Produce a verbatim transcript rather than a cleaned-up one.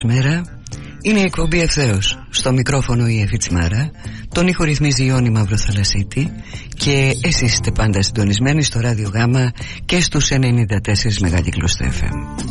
Μέρα. Είναι η εκπομπή Ευθέως. Στο μικρόφωνο η Εφη Τσιμάρα. Τον ήχο ρυθμίζει η Ιόνη Μαυροθαλασσίτη. Και εσείς είστε πάντα συντονισμένοι στο Ράδιο Γάμα και στους ενενήντα τέσσερα μεγάκυκλους του εφ εμ.